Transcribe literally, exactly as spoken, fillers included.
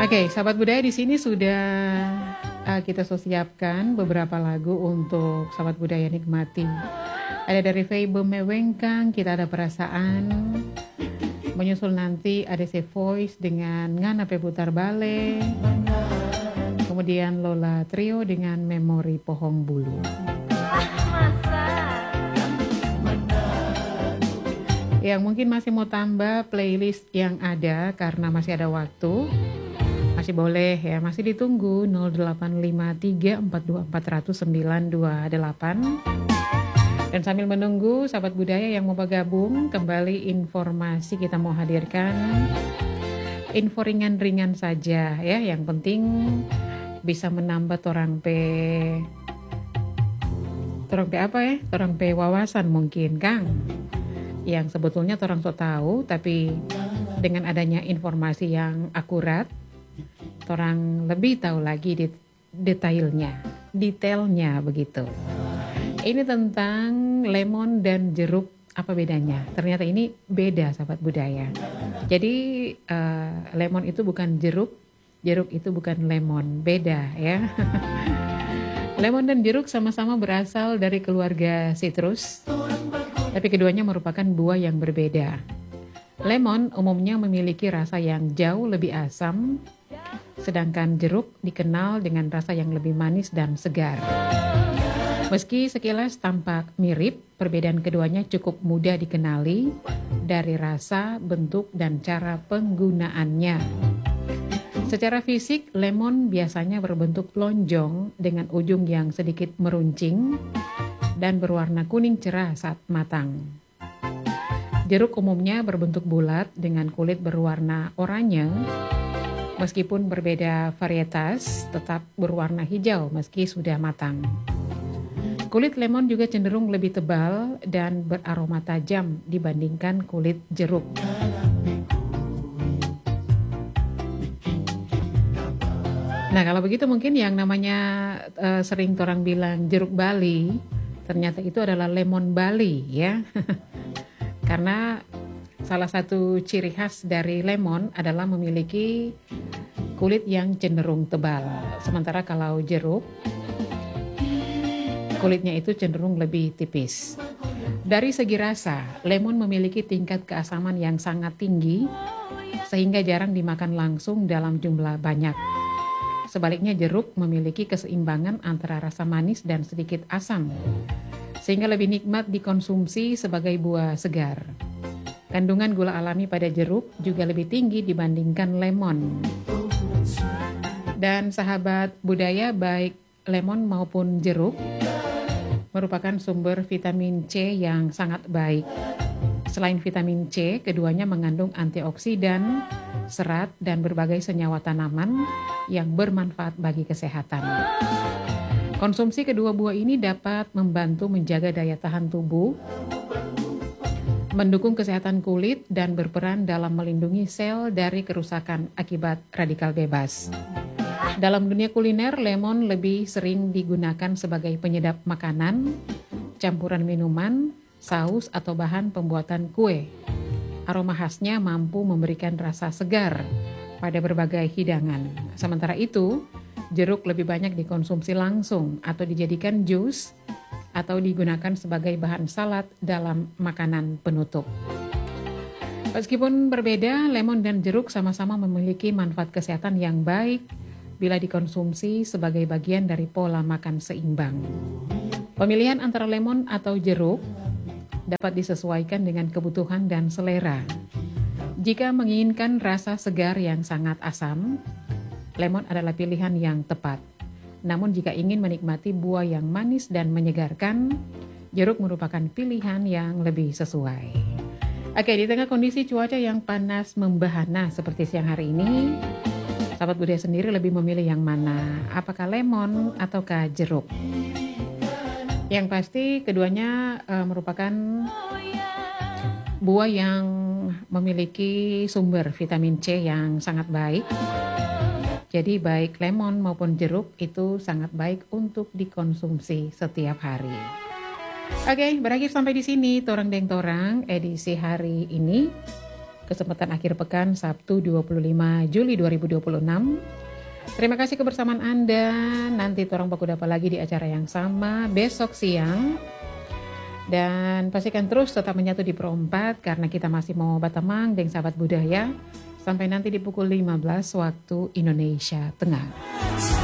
Oke, sahabat budaya di sini sudah uh, kita siapkan beberapa lagu untuk sahabat budaya nikmati. Ada dari Feibe Mewengkang, kita ada perasaan. Menyusul nanti ada The Voice dengan Ngana Pe Putar Bale. Kemudian Lola Trio dengan Memori Pohong Bulu. Yang mungkin masih mau tambah playlist yang ada karena masih ada waktu, masih boleh ya, masih ditunggu nol delapan lima tiga empat dua empat nol sembilan dua delapan. Dan sambil menunggu sahabat budaya yang mau bergabung, kembali informasi kita mau hadirkan info ringan-ringan saja ya, yang penting bisa menambah torang pe torang pe apa ya? Torang pe wawasan mungkin, Kang. Yang sebetulnya torang so tahu, tapi dengan adanya informasi yang akurat, torang lebih tahu lagi det detailnya, detailnya begitu. Ini tentang lemon dan jeruk, apa bedanya? Ternyata ini beda sahabat budaya. Jadi uh, lemon itu bukan jeruk, jeruk itu bukan lemon, beda ya. Lemon dan jeruk sama-sama berasal dari keluarga sitrus, tapi keduanya merupakan buah yang berbeda. Lemon umumnya memiliki rasa yang jauh lebih asam, sedangkan jeruk dikenal dengan rasa yang lebih manis dan segar. Meski sekilas tampak mirip, perbedaan keduanya cukup mudah dikenali dari rasa, bentuk, dan cara penggunaannya. Secara fisik, lemon biasanya berbentuk lonjong dengan ujung yang sedikit meruncing dan berwarna kuning cerah saat matang. Jeruk umumnya berbentuk bulat dengan kulit berwarna oranye. Meskipun berbeda varietas, tetap berwarna hijau meski sudah matang. Kulit lemon juga cenderung lebih tebal dan beraroma tajam dibandingkan kulit jeruk. Nah, kalau begitu mungkin yang namanya uh, sering orang bilang jeruk Bali, ternyata itu adalah lemon Bali ya. Karena salah satu ciri khas dari lemon adalah memiliki kulit yang cenderung tebal. Sementara kalau jeruk, kulitnya itu cenderung lebih tipis. Dari segi rasa, lemon memiliki tingkat keasaman yang sangat tinggi sehingga jarang dimakan langsung dalam jumlah banyak. Sebaliknya jeruk memiliki keseimbangan antara rasa manis dan sedikit asam, sehingga lebih nikmat dikonsumsi sebagai buah segar. Kandungan gula alami pada jeruk juga lebih tinggi dibandingkan lemon. Dan sahabat budaya, baik lemon maupun jeruk merupakan sumber vitamin C yang sangat baik. Selain vitamin C, keduanya mengandung antioksidan, serat, dan berbagai senyawa tanaman yang bermanfaat bagi kesehatan. Konsumsi kedua buah ini dapat membantu menjaga daya tahan tubuh, mendukung kesehatan kulit, dan berperan dalam melindungi sel dari kerusakan akibat radikal bebas. Dalam dunia kuliner, lemon lebih sering digunakan sebagai penyedap makanan, campuran minuman, saus, atau bahan pembuatan kue. Aroma khasnya mampu memberikan rasa segar pada berbagai hidangan. Sementara itu, jeruk lebih banyak dikonsumsi langsung atau dijadikan jus atau digunakan sebagai bahan salad dalam makanan penutup. Meskipun berbeda, lemon dan jeruk sama-sama memiliki manfaat kesehatan yang baik bila dikonsumsi sebagai bagian dari pola makan seimbang. Pemilihan antara lemon atau jeruk dapat disesuaikan dengan kebutuhan dan selera. Jika menginginkan rasa segar yang sangat asam, lemon adalah pilihan yang tepat. Namun jika ingin menikmati buah yang manis dan menyegarkan, jeruk merupakan pilihan yang lebih sesuai. Oke, di tengah kondisi cuaca yang panas membahana seperti siang hari ini, sahabat budaya sendiri lebih memilih yang mana? Apakah lemon ataukah jeruk? Yang pasti keduanya uh, merupakan buah yang memiliki sumber vitamin C yang sangat baik. Jadi baik lemon maupun jeruk itu sangat baik untuk dikonsumsi setiap hari. Oke, berakhir sampai di sini Torang Deng Torang edisi hari ini. kesempatan akhir pekan Sabtu dua puluh lima Juli dua ribu dua puluh enam. Terima kasih kebersamaan Anda. Nanti torang baku dapat lagi di acara yang sama besok siang. Dan pastikan terus tetap menyatu di Pro empat karena kita masih mau batamang dengan sahabat budaya sampai nanti di pukul lima belas waktu Indonesia Tengah.